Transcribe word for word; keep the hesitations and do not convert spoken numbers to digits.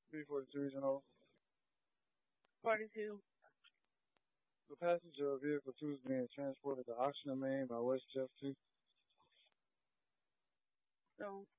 B forty-two Regional. forty-two. The passenger of Vehicle two is being transported to Oxnard, Maine by West Jeff two. So